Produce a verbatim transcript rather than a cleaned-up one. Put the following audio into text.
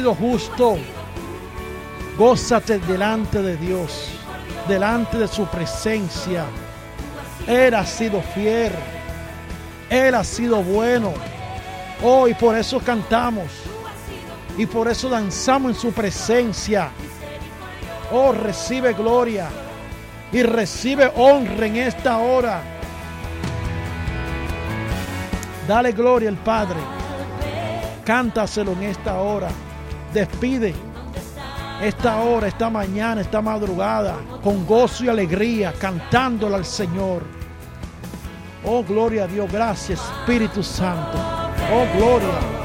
sido justo. Gózate delante de Dios, delante de su presencia. Él ha sido fiel. Él ha sido bueno. Oh, y por eso cantamos. Y por eso danzamos en su presencia. Oh, recibe gloria. Y recibe honra en esta hora. Dale gloria al Padre. Cántaselo en esta hora. Despide esta hora, esta mañana, esta madrugada, con gozo y alegría, cantándole al Señor. Oh, gloria a Dios. Gracias, Espíritu Santo. Oh, gloria.